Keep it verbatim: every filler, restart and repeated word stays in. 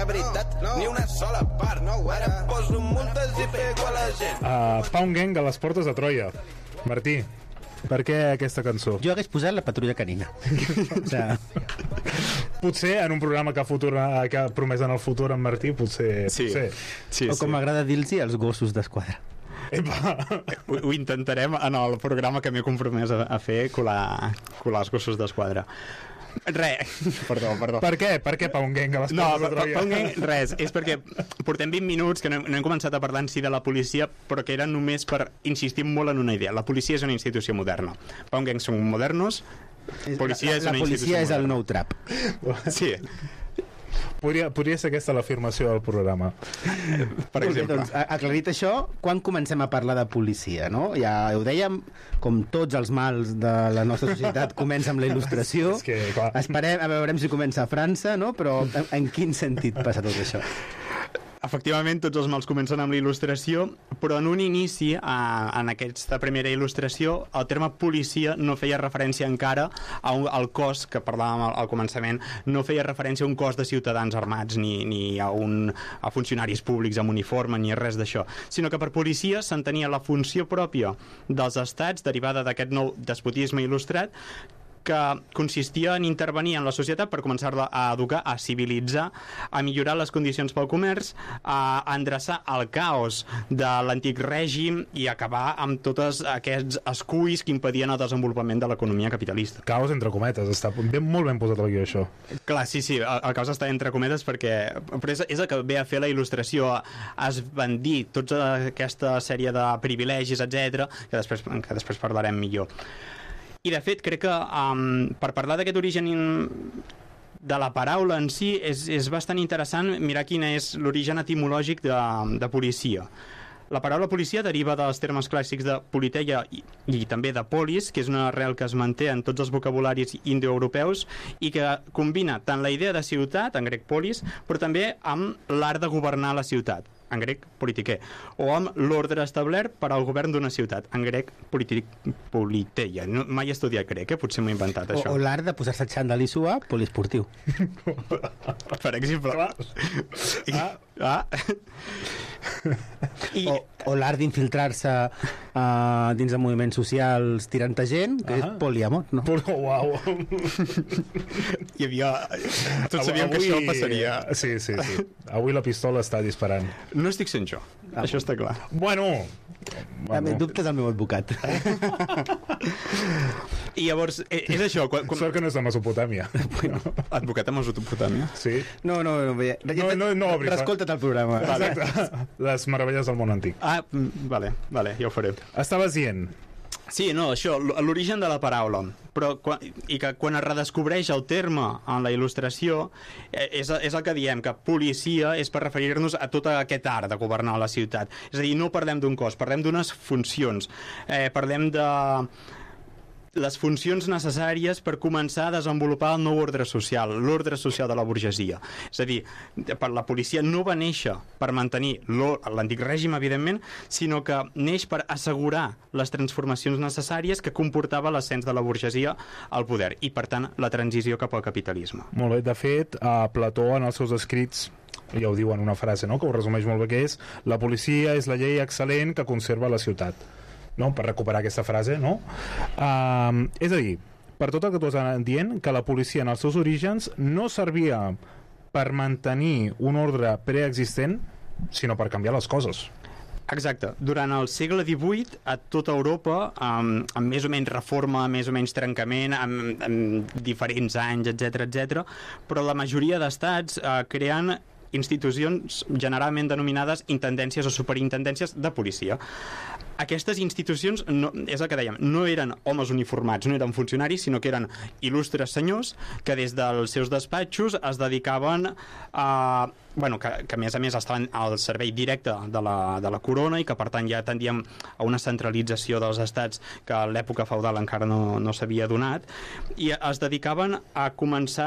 veritat, no. Ni una sola part, no. Ara poso multes i pego a la gent. Uh, Pound Gang a les portes de Troia. Martí, per què aquesta cançó? Jo hagués posat La patrulla canina. O sea... Potser en un programa que ha, futur, que ha promès en el futur en Martí, potser... Sí, potser. sí, o com sí. m'agrada dir-los els gossos d'esquadra. Ho, ho intentarem en el programa que m'he compromès a, a fer, colar, colar els gossos d'esquadra. Re, perdó, perdó. Per què? Per què Pound Gang a les No, portes de Troia? Pound Gang, res, és perquè portem vint minuts que no, no hem començat a parlar en si de la policia, però que era només per insistir molt en una idea. La policia és una institució moderna. Pound Gang són modernos, policia la, és la, una la policia és institució el moderna. nou trap. Sí. Podria, podria ser aquesta l'afirmació del programa. Per exemple. Doncs, aclarit això, quan comencem a parlar de policia, no? Ja ho dèiem, com tots els mals de la nostra societat comença amb la il·lustració. És que, clar. Esperem, a veurem si comença a França, no? Però en, en quin sentit passa tot això? Efectivament, tots els mals comencen amb la il·lustració, però en un inici, a, en aquesta primera il·lustració, el terme policia no feia referència encara a un, al cos, que parlàvem al, al començament, no feia referència a un cos de ciutadans armats, ni, ni a, un, a funcionaris públics amb uniforme, ni res d'això, sinó que per policia s'entenia la funció pròpia dels estats, derivada d'aquest nou despotisme il·lustrat, que consistia en intervenir en la societat per començar-la a educar, a civilitzar, a millorar les condicions pel comerç, a endreçar el caos de l'antic règim i acabar amb tots aquests esculls que impedien el desenvolupament de l'economia capitalista. Caos entre cometes, està ben, molt ben posat el guió, això. Clar, sí, sí, el, el caos està entre cometes perquè però és, és el que ve a fer la il·lustració, a esbandir tota aquesta sèrie de privilegis, etcètera, que després, que després parlarem millor. I de fet crec que um, per parlar d'aquest origen in... de la paraula en si és, és bastant interessant mirar quin és l'origen etimològic de, de policia. La paraula policia deriva dels termes clàssics de politeia i, i també de polis, que és una arrel que es manté en tots els vocabularis indoeuropeus i que combina tant la idea de ciutat, en grec polis, però també amb l'art de governar la ciutat, en grec politiquer, o amb l'ordre establert per al govern d'una ciutat, en grec politic, politeia. No, mai he estudiat grec, eh? Potser m'ho he inventat, O, això. o l'art de posar-se el xandall i suar, poliesportiu. Per exemple. Ah. Ah. I... O, o l'art d'infiltrar-se uh, dins de moviments socials tirant a gent, que Ah. és poliamor, no? Però, uau. Hi havia... Tots sabíem que això passaria. Sí, sí, sí. Avui la pistola està disparant. No estic sent jo, Ah, això està clar. Bueno... A mi dubtes el meu advocat. I llavors, eh, és això... Quan, quan... Sort que no és de Mesopotàmia. Advocat a Mesopotàmia? Sí. No, no, no, ja, No, no, no obris, Reescolta't el programa. Exacte. Les meravelles del món antic. Ah, mm, vale, vale, ja ho faré. Estaves dient... Sí, no, això, l'origen de la paraula, però quan, i que quan es redescobreix el terme en la il·lustració eh, és, és el que diem, que policia és per referir-nos a tot aquest art de governar la ciutat. És a dir, no parlem d'un cos, parlem d'unes funcions, eh, parlem de les funcions necessàries per començar a desenvolupar el nou ordre social, l'ordre social de la burgesia. És a dir, per la policia no va néixer per mantenir l'antic règim, evidentment, sinó que neix per assegurar les transformacions necessàries que comportava l'ascens de la burgesia al poder i, per tant, la transició cap al capitalisme. Molt bé, de fet, a Plató, en els seus escrits, ja ho diu en una frase, no?, que ho resumeix molt bé, que és: la policia és la llei excel·lent que conserva la ciutat. No? Per recuperar aquesta frase, no? Uh, és a dir, per tot el que tu has anat dient, que la policia en els seus orígens no servia per mantenir un ordre preexistent, sinó per canviar les coses. Exacte. Durant el segle divuit, a tota Europa, amb, amb més o menys reforma, més o menys trencament, amb, amb diferents anys, etcètera, etcètera, però la majoria d'estats eh, creen institucions generalment denominades intendències o superintendències de policia. Aquestes institucions, no, és el que dèiem, no eren homes uniformats, no eren funcionaris, sinó que eren il·lustres senyors que des dels seus despatxos es dedicaven a... Bueno, que, que a més a més estaven al servei directe de la, de la corona i que per tant ja tendíem a una centralització dels estats que a l'època feudal encara no, no s'havia donat, i es dedicaven a començar